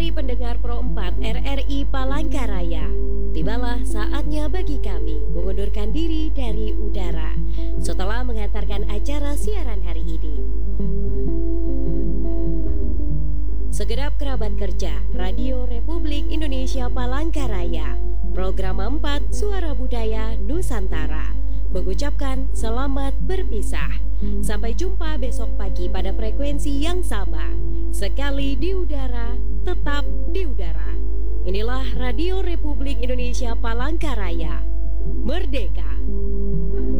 Dari pendengar Pro 4 RRI Palangkaraya, tibalah saatnya bagi kami mengundurkan diri dari udara setelah mengantarkan acara siaran hari ini. Segenap kerabat kerja Radio Republik Indonesia Palangkaraya, Program 4 Suara Budaya Nusantara, mengucapkan selamat berpisah. Sampai jumpa besok pagi pada frekuensi yang sama. Sekali di udara, tetap di udara. Inilah Radio Republik Indonesia Palangkaraya. Merdeka!